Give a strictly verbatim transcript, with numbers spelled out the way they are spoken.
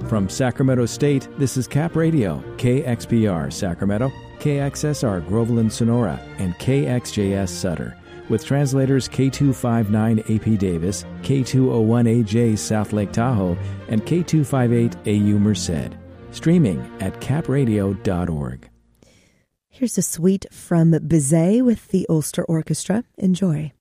From Sacramento State, this is Cap Radio, K X P R Sacramento, K X S R Groveland Sonora, and K X J S Sutter, with translators K two fifty-nine A P Davis, K two oh one A J South Lake Tahoe, and K two fifty-eight A U Merced. Streaming at cap radio dot org. Here's a suite from Bizet with the Ulster Orchestra. Enjoy.